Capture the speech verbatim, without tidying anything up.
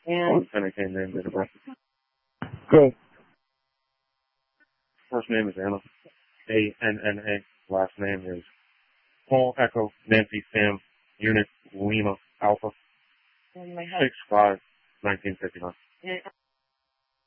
And Lieutenant Kane name, date of birth. Go. First name is Anna. A N N A. Last name is Paul Echo Nancy Sam Unit Lima Alpha. And my Six five nineteen fifty nine. husband.